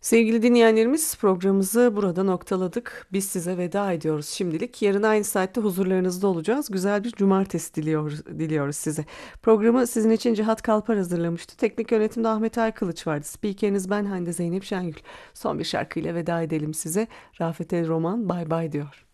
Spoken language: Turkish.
Sevgili dinleyenlerimiz, programımızı burada noktaladık. Biz size veda ediyoruz şimdilik. Yarın aynı saatte huzurlarınızda olacağız. Güzel bir cumartesi diliyoruz size. Programı sizin için Cihat Kalpar hazırlamıştı. Teknik yönetimde Ahmet Aykılıç vardı. Spikeriniz ben Hande Zeynep Şengül. Son bir şarkıyla veda edelim size. Rafet El Roman bay bay diyor.